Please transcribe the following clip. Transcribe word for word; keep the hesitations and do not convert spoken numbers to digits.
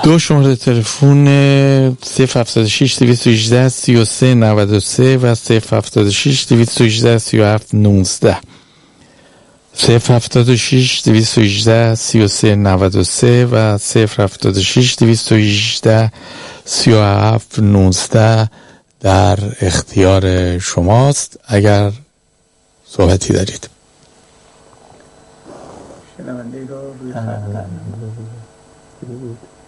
دو شماره تلفن صفر هفتاد و شش دویست و هجده سی و سه نود و سه و صفر هفتاد و شش دویست و هجده سی و هفت نوزده. صفر هفتاد و شش دویست و هجده سی و سه نود و سه و صفر هفتاد و شش دویست و هجده سی و هفت نوزده در اختیار شماست اگر صحبتی دارید. شنونده رو روی